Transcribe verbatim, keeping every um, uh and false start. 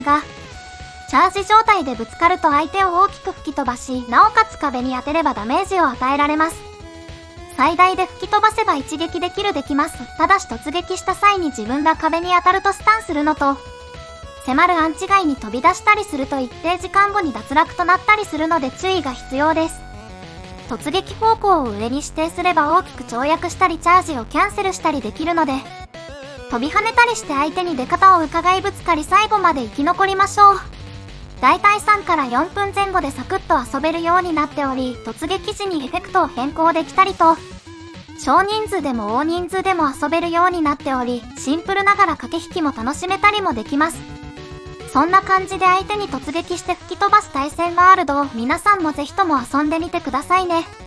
が、チャージ状態でぶつかると相手を大きく吹き飛ばし、なおかつ壁に当てればダメージを与えられます。最大で吹き飛ばせば一撃でキルできます。ただし突撃した際に自分が壁に当たるとスタンするのと、迫るアンチ外に飛び出したりすると一定時間後に脱落となったりするので注意が必要です。突撃方向を上に指定すれば大きく跳躍したりチャージをキャンセルしたりできるので、飛び跳ねたりして相手に出方を伺いぶつかり最後まで生き残りましょう。だいたいさんからよんぷんぜん後でサクッと遊べるようになっており、突撃時にエフェクトを変更できたりと、少人数でも大人数でも遊べるようになっており、シンプルながら駆け引きも楽しめたりもできます。そんな感じで相手に突撃して吹き飛ばす対戦ワールドを皆さんもぜひとも遊んでみてくださいね。